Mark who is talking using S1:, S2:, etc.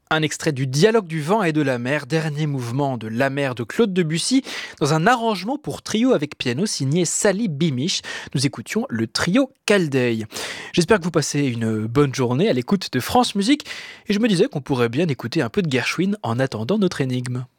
S1: Un extrait du Dialogue du vent et de la mer, dernier mouvement de La mer de Claude Debussy, dans un arrangement pour trio avec piano signé Sally Bimich. Nous écoutions le trio Caldeille. J'espère que vous passez une bonne journée à l'écoute de France Musique et je me disais qu'on pourrait bien écouter un peu de Gershwin en attendant notre énigme.